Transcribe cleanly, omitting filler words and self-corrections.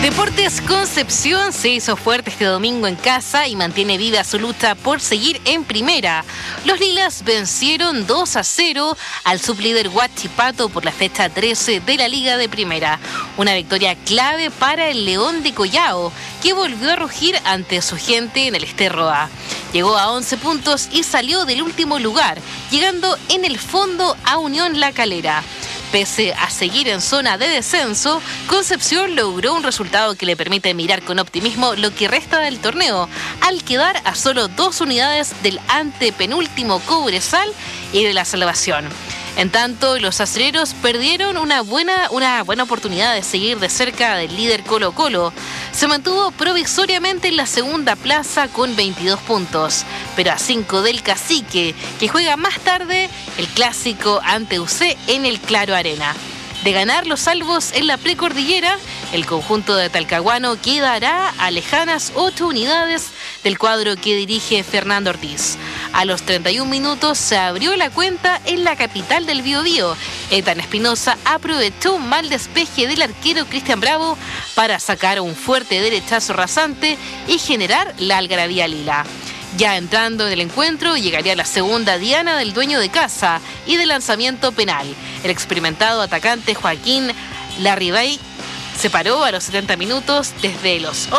Deportes Concepción se hizo fuerte este domingo en casa y mantiene viva su lucha por seguir en primera. Los lilas vencieron 2-0 al sublíder Huachipato por la fecha 13 de la Liga de Primera. Una victoria clave para el León de Collao, que volvió a rugir ante su gente en el Esterro A. Llegó a 11 puntos y salió del último lugar, llegando en el fondo a Unión La Calera. Pese a seguir en zona de descenso, Concepción logró un resultado que le permite mirar con optimismo lo que resta del torneo, al quedar a solo 2 unidades del antepenúltimo Cobresal y de la salvación. En tanto, los acereros perdieron una buena oportunidad de seguir de cerca del líder Colo-Colo. Se mantuvo provisoriamente en la segunda plaza con 22 puntos, pero a 5 del Cacique, que juega más tarde el clásico ante UC en el Claro Arena. De ganar los salvos en la precordillera, el conjunto de Talcahuano quedará a lejanas 8 unidades del cuadro que dirige Fernando Ortiz. A los 31 minutos se abrió la cuenta en la capital del Biobío. Ethan Espinosa aprovechó un mal despeje del arquero Cristian Bravo para sacar un fuerte derechazo rasante y generar la algarabía lila. Ya entrando en el encuentro, llegaría la segunda diana del dueño de casa y de lanzamiento penal. El experimentado atacante Joaquín Larribey se paró a los 70 minutos desde los